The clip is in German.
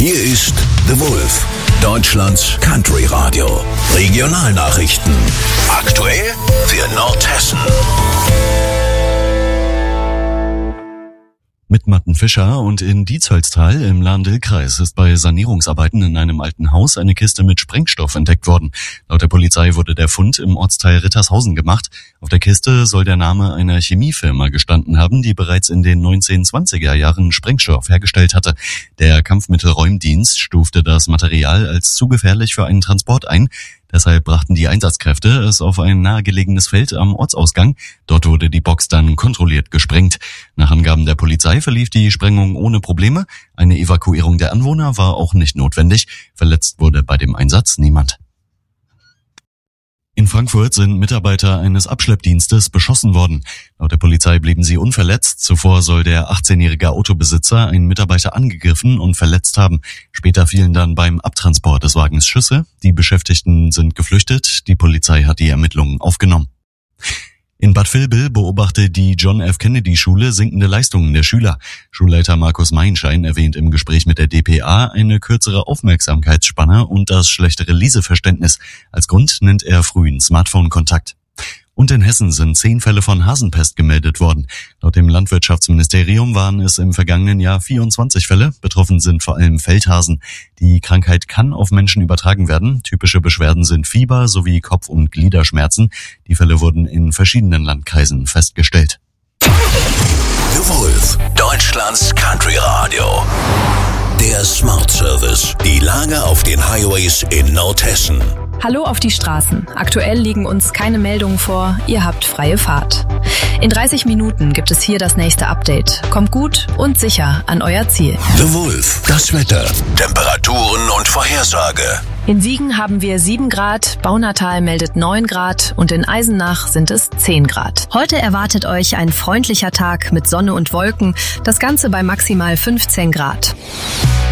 Hier ist The Wolf, Deutschlands Country Radio. Regionalnachrichten. Aktuell für Nordhessen. Mit Mattenfischer und in Dietzollstal im Lahn-Dill-Kreis ist bei Sanierungsarbeiten in einem alten Haus eine Kiste mit Sprengstoff entdeckt worden. Laut der Polizei wurde der Fund im Ortsteil Rittershausen gemacht. Auf der Kiste soll der Name einer Chemiefirma gestanden haben, die bereits in den 1920er Jahren Sprengstoff hergestellt hatte. Der Kampfmittelräumdienst stufte das Material als zu gefährlich für einen Transport ein. Deshalb brachten die Einsatzkräfte es auf ein nahegelegenes Feld am Ortsausgang. Dort wurde die Box dann kontrolliert gesprengt. Nach Angaben der Polizei verlief die Sprengung ohne Probleme. Eine Evakuierung der Anwohner war auch nicht notwendig. Verletzt wurde bei dem Einsatz niemand. In Frankfurt sind Mitarbeiter eines Abschleppdienstes beschossen worden. Laut der Polizei blieben sie unverletzt. Zuvor soll der 18-jährige Autobesitzer einen Mitarbeiter angegriffen und verletzt haben. Später fielen dann beim Abtransport des Wagens Schüsse. Die Beschäftigten sind geflüchtet. Die Polizei hat die Ermittlungen aufgenommen. In Bad Vilbel beobachtet die John F. Kennedy Schule sinkende Leistungen der Schüler. Schulleiter Markus Meinschein erwähnt im Gespräch mit der dpa eine kürzere Aufmerksamkeitsspanne und das schlechtere Leseverständnis. Als Grund nennt er frühen Smartphone-Kontakt. Und in Hessen sind 10 Fälle von Hasenpest gemeldet worden. Laut dem Landwirtschaftsministerium waren es im vergangenen Jahr 24 Fälle. Betroffen sind vor allem Feldhasen. Die Krankheit kann auf Menschen übertragen werden. Typische Beschwerden sind Fieber sowie Kopf- und Gliederschmerzen. Die Fälle wurden in verschiedenen Landkreisen festgestellt. The Wolf, Deutschlands Country Radio. Der Smart Service. Die Lage auf den Highways in Nordhessen. Hallo auf die Straßen. Aktuell liegen uns keine Meldungen vor. Ihr habt freie Fahrt. In 30 Minuten gibt es hier das nächste Update. Kommt gut und sicher an euer Ziel. The Wolf, das Wetter, Temperaturen und Vorhersage. In Siegen haben wir 7 Grad, Baunatal meldet 9 Grad und in Eisenach sind es 10 Grad. Heute erwartet euch ein freundlicher Tag mit Sonne und Wolken, das Ganze bei maximal 15 Grad.